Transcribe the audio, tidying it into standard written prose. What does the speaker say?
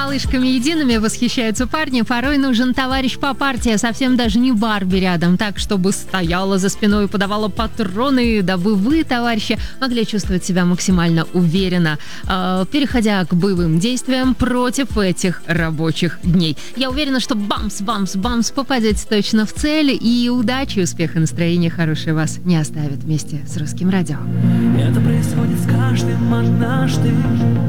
малышками едиными восхищаются парни, порой нужен товарищ по партии, а совсем даже не Барби рядом, так, чтобы стояла за спиной и подавала патроны, дабы вы, товарищи, могли чувствовать себя максимально уверенно, переходя к боевым действиям против этих рабочих дней. Я уверена, что бамс попадете точно в цель, и удачи, успеха, настроения хорошее вас не оставит вместе с Русским радио. Это происходит с каждым однажды.